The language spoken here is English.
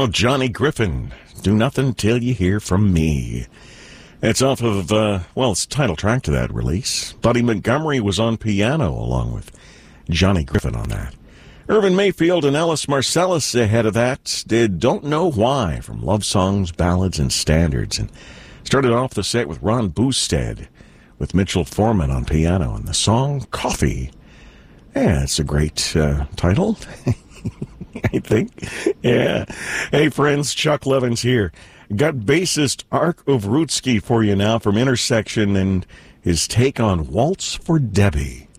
Oh, Johnny Griffin, Do Nothing Till You Hear From Me. It's off of, it's the title track to that release. Buddy Montgomery was on piano along with Johnny Griffin on that. Irvin Mayfield and Ellis Marsalis ahead of that did Don't Know Why from Love Songs, Ballads, and Standards. And started off the set with Ron Boosted with Mitchell Foreman on piano and the song Coffee. Yeah, it's a great title, I think. Yeah. Hey, friends, Chuck Levins here. Got bassist Ark Ovrutsky for you now from Intersection and his take on Waltz for Debbie.